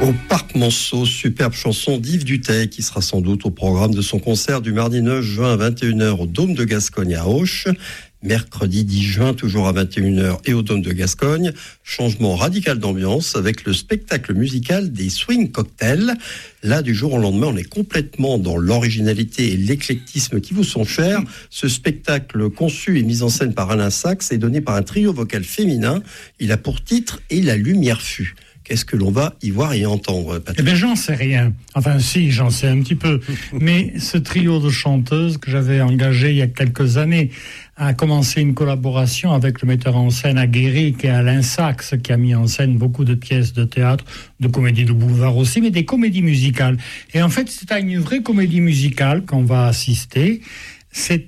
Au Parc Monceau, superbe chanson d'Yves Duteil qui sera sans doute au programme de son concert du mardi 9 juin à 21h au Dôme de Gascogne à Auch. Mercredi 10 juin, toujours à 21h et au Dôme de Gascogne. Changement radical d'ambiance avec le spectacle musical des Swing Cocktails. Là, du jour au lendemain, on est complètement dans l'originalité et l'éclectisme qui vous sont chers. Ce spectacle conçu et mis en scène par Alain Sachs est donné par un trio vocal féminin. Il a pour titre « Et la lumière fut ». Qu'est-ce que l'on va y voir et entendre, Patrick ? Eh bien, j'en sais rien. Enfin, si, j'en sais un petit peu. Mais ce trio de chanteuses que j'avais engagé il y a quelques années a commencé une collaboration avec le metteur en scène aguerri qui est Alain Sachs, qui a mis en scène beaucoup de pièces de théâtre, de comédies de boulevard aussi, mais des comédies musicales. Et en fait, c'est à une vraie comédie musicale qu'on va assister. C'est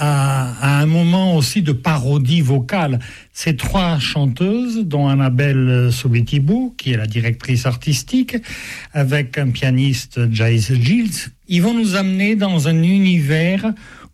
à un moment aussi de parodie vocale. Ces trois chanteuses, dont Annabelle Sobitibou, qui est la directrice artistique, avec un pianiste, Jace Gilles, ils vont nous amener dans un univers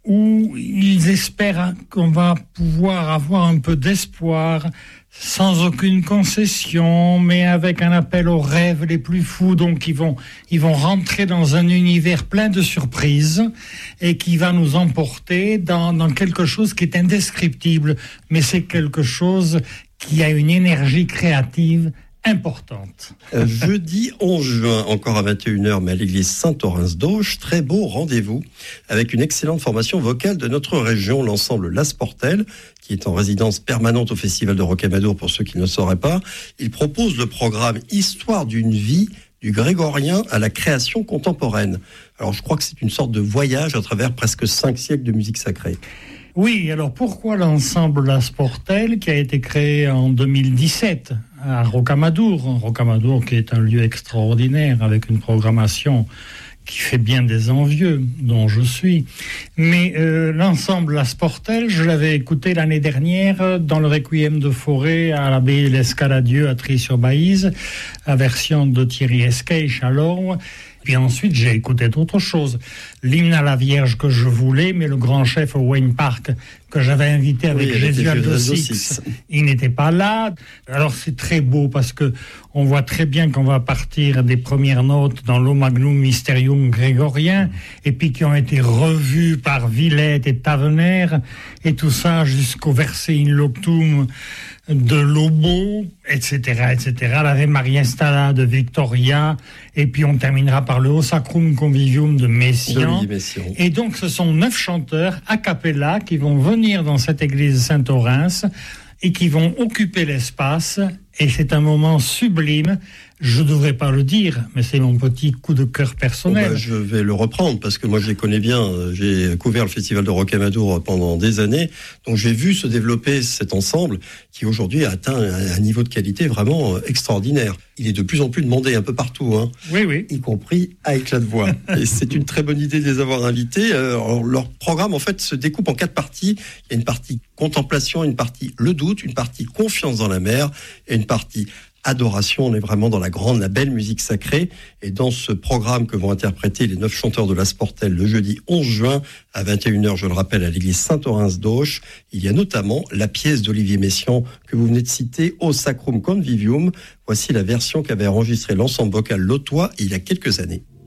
où ils espèrent qu'on va pouvoir avoir un peu d'espoir, sans aucune concession, mais avec un appel aux rêves les plus fous. Donc ils vont rentrer dans un univers plein de surprises et qui va nous emporter dans quelque chose qui est indescriptible, mais c'est quelque chose qui a une énergie créative importante. Jeudi 11 juin, encore à 21h, mais à l'église Saint-Orens d'Auch, très beau rendez-vous avec une excellente formation vocale de notre région, l'ensemble Las Portelles, qui est en résidence permanente au Festival de Rocamadour pour ceux qui ne le sauraient pas. Il propose le programme Histoire d'une vie, du grégorien à la création contemporaine. Alors je crois que c'est une sorte de voyage à travers presque 5 siècles de musique sacrée. Oui, alors pourquoi l'ensemble Las Portelles qui a été créé en 2017 à Rocamadour qui est un lieu extraordinaire avec une programmation qui fait bien des envieux, dont je suis. Mais l'ensemble Las Portelles, je l'avais écouté l'année dernière dans le Requiem de Forêt à l'abbaye de l'Escaladieu à Trie-sur-Baïse, la version de Thierry Esqueix alors. Puis ensuite, j'ai écouté d'autres choses. L'hymne à la Vierge que je voulais, mais le grand chef Wayne Park, que j'avais invité avec Jésus Aldo Six, il n'était pas là. Alors c'est très beau parce que on voit très bien qu'on va partir des premières notes dans l'O Magnum Mysterium grégorien, et puis qui ont été revues par Villette et Tavener, et tout ça jusqu'au verset in loctum de Lobo, etc., etc., l'Ave Maria Stella de Victoria, et puis on terminera par le O Sacrum Convivium de Messiaen. Et donc ce sont 9 chanteurs a cappella qui vont venir dans cette église Saint-Orens et qui vont occuper l'espace, et c'est un moment sublime. Je ne devrais pas le dire, mais c'est mon petit coup de cœur personnel. Je vais le reprendre, parce que moi je les connais bien. J'ai couvert le festival de Rocamadour pendant des années, donc j'ai vu se développer cet ensemble qui aujourd'hui a atteint un niveau de qualité vraiment extraordinaire. Il est de plus en plus demandé un peu partout, hein, oui. Y compris à éclat de voix. Et c'est une très bonne idée de les avoir invités. Alors, leur programme en fait se découpe en 4 parties. Il y a une partie contemplation, une partie le doute, une partie confiance dans la mer et une partie adoration. On est vraiment dans la belle musique sacrée. Et dans ce programme que vont interpréter les 9 chanteurs de Las Portelles le jeudi 11 juin à 21h, je le rappelle, à l'église Saint-Orens d'Auch, il y a notamment la pièce d'Olivier Messiaen que vous venez de citer, O Sacrum Convivium. Voici la version qu'avait enregistrée l'ensemble vocal Lotois il y a quelques années.